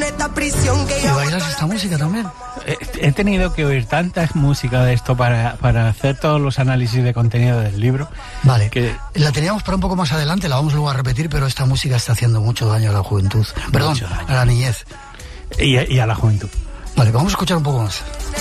¿Y bailas esta música también? He tenido que oír tanta música de esto para hacer todos los análisis de contenido del libro. Vale, que la teníamos para un poco más adelante, la vamos luego a repetir, pero esta música está haciendo mucho daño a la juventud. Perdón, a la niñez. Y a la juventud. Vale, vamos a escuchar un poco más.